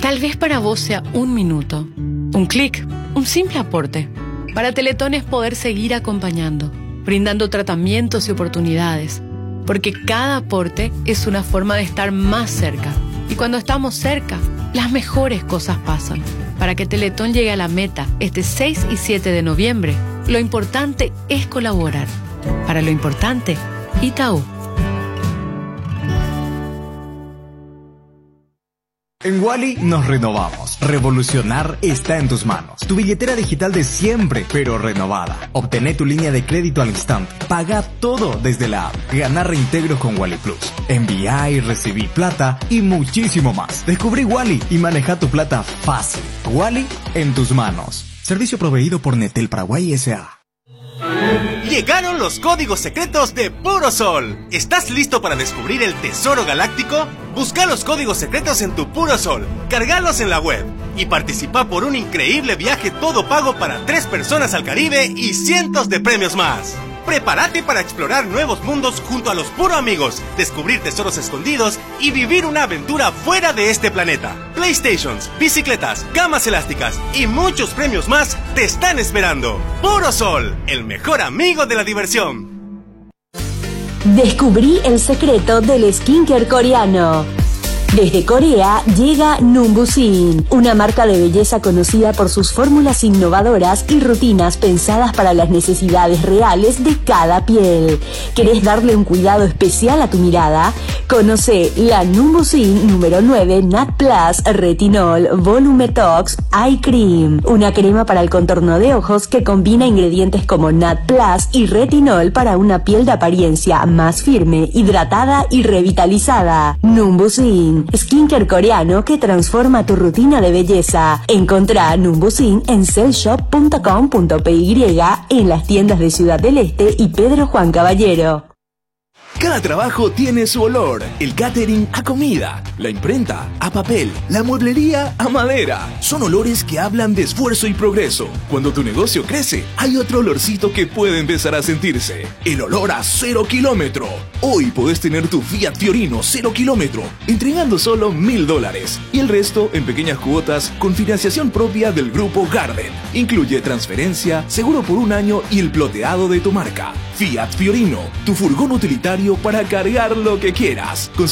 Tal vez para vos sea un minuto, un clic, un simple aporte. Para Teletón es poder seguir acompañando, brindando tratamientos y oportunidades, porque cada aporte es una forma de estar más cerca. Y cuando estamos cerca, las mejores cosas pasan. Para que Teletón llegue a la meta este 6 y 7 de noviembre, lo importante es colaborar. Para lo importante, Itaú. En Wally nos renovamos. Revolucionar está en tus manos. Tu billetera digital de siempre, pero renovada. Obtené tu línea de crédito al instante. Paga todo desde la app. Ganar reintegros con Wally Plus. Envía y recibí plata y muchísimo más. Descubrí Wally y maneja tu plata fácil. Wally en tus manos. Servicio proveído por Netel Paraguay S.A. Llegaron los códigos secretos de Puro Sol. ¿Estás listo para descubrir el tesoro galáctico? Busca los códigos secretos en tu Puro Sol, cargalos en la web y participa por un increíble viaje todo pago para 3 personas al Caribe y cientos de premios más. Prepárate para explorar nuevos mundos junto a los Puro Amigos, descubrir tesoros escondidos y vivir una aventura fuera de este planeta. PlayStations, bicicletas, camas elásticas y muchos premios más te están esperando. Puro Sol, el mejor amigo de la diversión. Descubrí el secreto del skincare coreano. Desde Corea llega Numbusin, una marca de belleza conocida por sus fórmulas innovadoras y rutinas pensadas para las necesidades reales de cada piel. ¿Querés darle un cuidado especial a tu mirada? Conoce la Numbusin número 9 Nat Plus Retinol Volumetox Eye Cream, una crema para el contorno de ojos que combina ingredientes como Nat Plus y retinol para una piel de apariencia más firme, hidratada y revitalizada. Numbusin, skincare coreano que transforma tu rutina de belleza. Encontrá Numbusin en cellshop.com.py en las tiendas de Ciudad del Este y Pedro Juan Caballero. Cada trabajo tiene su olor. El catering a comida, la imprenta a papel, la mueblería a madera. Son olores que hablan de esfuerzo y progreso. Cuando tu negocio crece, hay otro olorcito que puede empezar a sentirse. El olor a 0 kilómetro. Hoy podés tener tu Fiat Fiorino 0 kilómetro, entregando solo $1,000. Y el resto en pequeñas cuotas con financiación propia del Grupo Garden. Incluye transferencia, seguro por 1 año y el ploteado de tu marca. Fiat Fiorino, tu furgón utilitario para cargar lo que quieras.